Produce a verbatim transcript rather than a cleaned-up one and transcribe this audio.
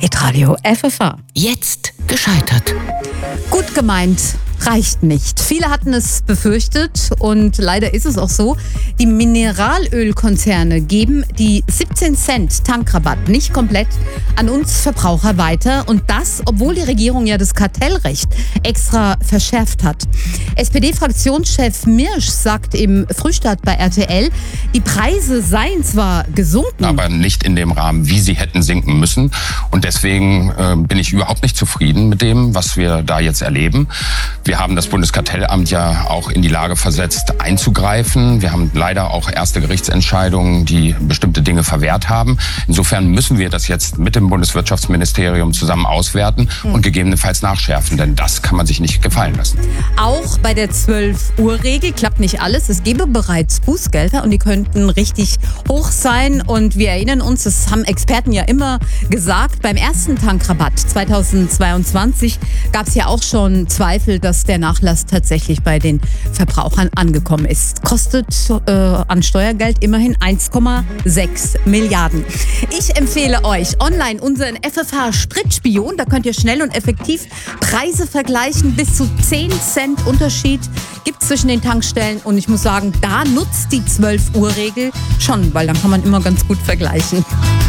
Hitradio F F H. Jetzt gescheitert. Gut gemeint, reicht nicht. Viele hatten es befürchtet und leider ist es auch so. Die Mineralölkonzerne geben die siebzehn Cent Tankrabatt nicht komplett an uns Verbraucher weiter. Und das, obwohl die Regierung ja das Kartellrecht extra verschärft hat. S P D-Fraktionschef Mirsch sagt im Frühstart bei R T L, die Preise seien zwar gesunken, aber nicht in dem Rahmen, wie sie hätten sinken müssen. Und deswegen äh, bin ich überhaupt nicht zufrieden mit dem, was wir da jetzt erleben. Wir haben das Bundeskartellamt ja auch in die Lage versetzt, einzugreifen. Wir haben leider auch erste Gerichtsentscheidungen, die bestimmte Dinge verwehrt haben. Insofern müssen wir das jetzt mit dem Bundeswirtschaftsministerium zusammen auswerten und gegebenenfalls nachschärfen, denn das kann man sich nicht gefallen lassen. Auch bei der zwölf Uhr Regel klappt nicht alles. Es gäbe bereits Bußgelder und die könnten richtig hoch sein. Und wir erinnern uns, das haben Experten ja immer gesagt, beim ersten Tankrabatt zweitausendzweiundzwanzig gab es ja auch schon Zweifel, dass der Nachlass tatsächlich bei den Verbrauchern angekommen ist. Kostet äh, an Steuergeld immerhin eins Komma sechs Milliarden. Ich empfehle euch online unseren F F H Spritspion. Da könnt ihr schnell und effektiv Preise vergleichen. Bis zu zehn Cent Unterschied gibt es zwischen den Tankstellen. Und ich muss sagen, da nutzt die zwölf Uhr Regel schon, weil dann kann man immer ganz gut vergleichen.